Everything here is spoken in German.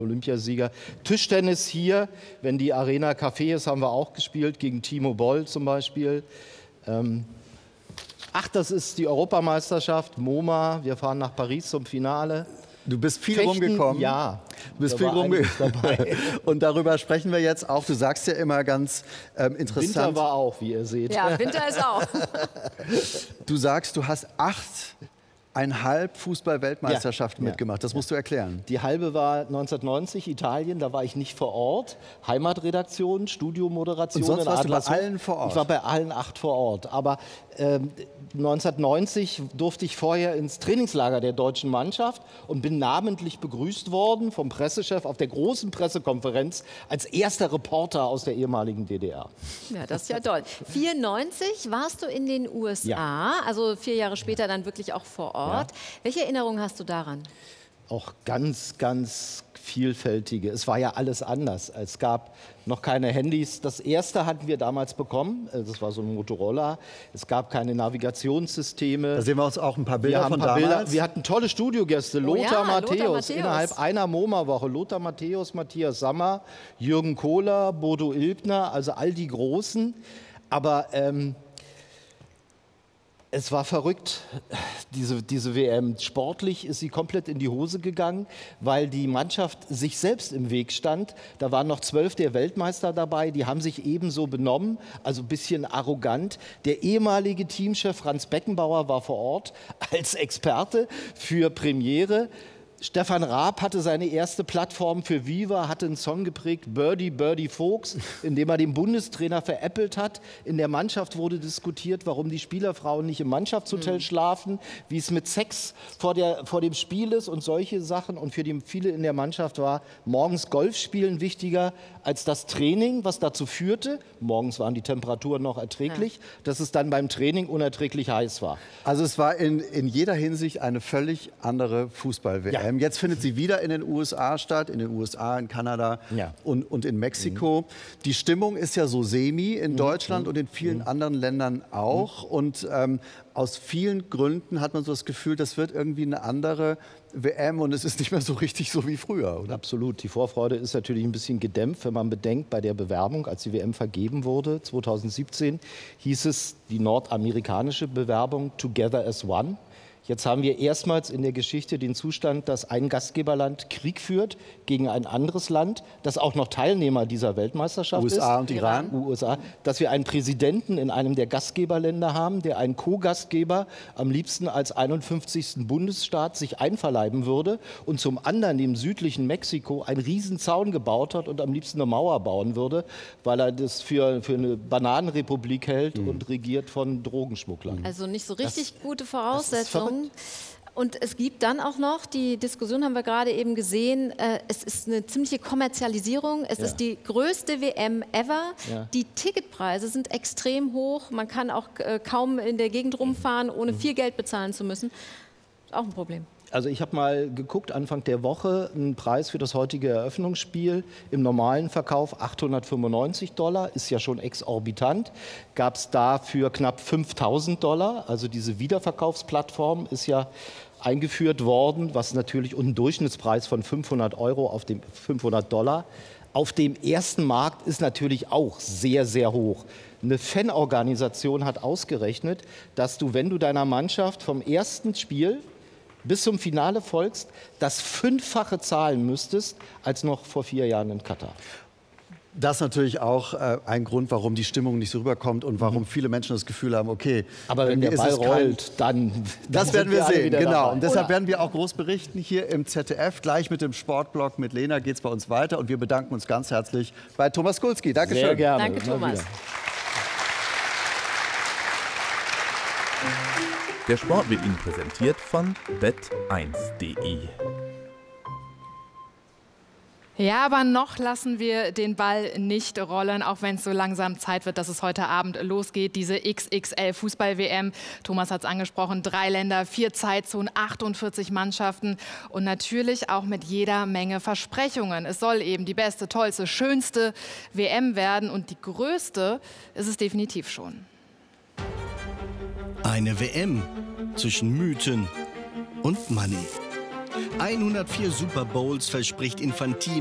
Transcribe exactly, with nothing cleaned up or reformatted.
Olympiasieger. Tischtennis hier, wenn die Arena Café ist, haben wir auch gespielt, gegen Timo Boll zum Beispiel. Ähm, ach, das ist die Europameisterschaft, MoMA, wir fahren nach Paris zum Finale. Du bist viel Fechten, rumgekommen. Ja. Du bist viel rumgekommen. Und darüber sprechen wir jetzt auch. Du sagst ja immer ganz ähm, interessant. Winter war auch, wie ihr seht. Ja, Winter ist auch. Du sagst, du hast acht einhalb Fußball-Weltmeisterschaften ja, mitgemacht. Das musst du erklären. Die halbe war neunzehnhundertneunzig, Italien. Da war ich nicht vor Ort. Heimatredaktion, Studiomoderation. Und sonst warst du bei Adlershof. allen vor Ort? Ich war bei allen acht vor Ort. Aber ähm, neunzehnhundertneunzig durfte ich vorher ins Trainingslager der deutschen Mannschaft und bin namentlich begrüßt worden vom Pressechef auf der großen Pressekonferenz als erster Reporter aus der ehemaligen D D R. Ja, das ist ja toll. vierundneunzig warst du in den U S A, ja. Also vier Jahre später dann wirklich auch vor Ort. Ja. Welche Erinnerungen hast du daran? Auch ganz, ganz vielfältige. Es war ja alles anders. Es gab noch keine Handys. Das erste hatten wir damals bekommen. Das war so ein Motorola. Es gab keine Navigationssysteme. Da sehen wir uns auch ein paar Bilder von ein paar damals. Bilder. Wir hatten tolle Studiogäste. Oh Lothar, ja, Matthäus, Lothar Matthäus. Innerhalb einer MoMA-Woche. Lothar Matthäus, Matthias Sammer, Jürgen Kohler, Bodo Ilgner, also all die Großen. Aber ähm, es war verrückt, diese, diese W M. Sportlich ist sie komplett in die Hose gegangen, weil die Mannschaft sich selbst im Weg stand. Da waren noch zwölf der Weltmeister dabei, die haben sich ebenso benommen, also ein bisschen arrogant. Der ehemalige Teamchef Franz Beckenbauer war vor Ort als Experte für Premiere. Stefan Raab hatte seine erste Plattform für Viva, hatte einen Song geprägt, Birdie, Birdie Fuchs, in dem er den Bundestrainer veräppelt hat. In der Mannschaft wurde diskutiert, warum die Spielerfrauen nicht im Mannschaftshotel mhm. schlafen, wie es mit Sex vor, der, vor dem Spiel ist und solche Sachen. Und für die viele in der Mannschaft war morgens Golf spielen wichtiger als das Training, was dazu führte, morgens waren die Temperaturen noch erträglich, ja. dass es dann beim Training unerträglich heiß war. Also es war in, in jeder Hinsicht eine völlig andere Fußball-W M. Ja. Jetzt findet sie wieder in den U S A statt, in den U S A, in Kanada ja. und, und in Mexiko. Mhm. Die Stimmung ist ja so semi in mhm. Deutschland mhm. und in vielen mhm. anderen Ländern auch. Mhm. Und ähm, aus vielen Gründen hat man so das Gefühl, das wird irgendwie eine andere W M und es ist nicht mehr so richtig so wie früher, oder? Absolut. Die Vorfreude ist natürlich ein bisschen gedämpft, wenn man bedenkt, bei der Bewerbung, als die W M vergeben wurde, zweitausendsiebzehn, hieß es die nordamerikanische Bewerbung Together as One. Jetzt haben wir erstmals in der Geschichte den Zustand, dass ein Gastgeberland Krieg führt gegen ein anderes Land, das auch noch Teilnehmer dieser Weltmeisterschaft ist. U S A und Iran. U S A. Dass wir einen Präsidenten in einem der Gastgeberländer haben, der einen Co-Gastgeber am liebsten als einundfünfzigsten Bundesstaat sich einverleiben würde und zum anderen dem südlichen Mexiko einen riesen Zaun gebaut hat und am liebsten eine Mauer bauen würde, weil er das für, für eine Bananenrepublik hält mhm. und regiert von Drogenschmugglern. Also nicht so richtig das, gute Voraussetzungen. Und es gibt dann auch noch, die Diskussion haben wir gerade eben gesehen, äh, es ist eine ziemliche Kommerzialisierung. Es ja. ist die größte W M ever. Ja. Die Ticketpreise sind extrem hoch. Man kann auch äh, kaum in der Gegend rumfahren, ohne mhm. viel Geld bezahlen zu müssen. Ist auch ein Problem. Also ich habe mal geguckt, Anfang der Woche, ein Preis für das heutige Eröffnungsspiel im normalen Verkauf achthundertfünfundneunzig Dollar, ist ja schon exorbitant. Gab es da für knapp fünftausend Dollar, also diese Wiederverkaufsplattform ist ja eingeführt worden, was natürlich und ein Durchschnittspreis von fünfhundert Euro auf dem fünfhundert Dollar. Auf dem ersten Markt ist natürlich auch sehr, sehr hoch. Eine Fanorganisation hat ausgerechnet, dass du, wenn du deiner Mannschaft vom ersten Spiel bis zum Finale folgst, das Fünffache zahlen müsstest, als noch vor vier Jahren in Katar. Das ist natürlich auch äh, ein Grund, warum die Stimmung nicht so rüberkommt und warum mhm. viele Menschen das Gefühl haben, okay, aber wenn der Ball rollt, dann, dann das werden wir sehen, genau. Dabei. Und deshalb Oder? werden wir auch groß berichten hier im Z D F. Gleich mit dem Sportblog mit Lena geht es bei uns weiter und wir bedanken uns ganz herzlich bei Thomas Skulski. Dankeschön. Sehr gerne. Danke, Thomas. Der Sport wird Ihnen präsentiert von bet eins punkt de. Ja, aber noch lassen wir den Ball nicht rollen, auch wenn es so langsam Zeit wird, dass es heute Abend losgeht, diese X X L-Fußball-W M. Thomas hat es angesprochen, drei Länder, vier Zeitzonen, achtundvierzig Mannschaften und natürlich auch mit jeder Menge Versprechungen. Es soll eben die beste, tollste, schönste W M werden und die größte ist es definitiv schon. Eine W M zwischen Mythen und Money. hundertvier Super Bowls verspricht Infantino